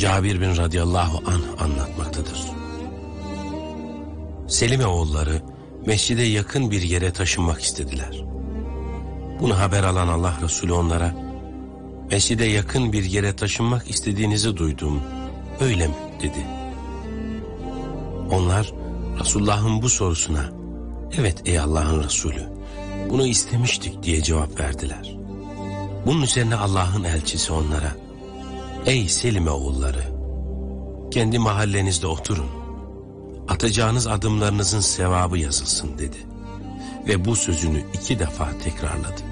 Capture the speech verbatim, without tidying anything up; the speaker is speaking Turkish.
Cabir bin radıyallahu anh anlatmaktadır. Selime oğulları mescide yakın bir yere taşınmak istediler. Bunu haber alan Allah Resulü onlara, mescide yakın bir yere taşınmak istediğinizi duydum, öyle mi dedi. Onlar Resulullah'ın bu sorusuna, evet ey Allah'ın Resulü, bunu istemiştik diye cevap verdiler. Bunun üzerine Allah'ın elçisi onlara, ey Selime oğulları, kendi mahallenizde oturun, atacağınız adımlarınızın sevabı yazılsın dedi. Ve bu sözünü iki defa tekrarladı.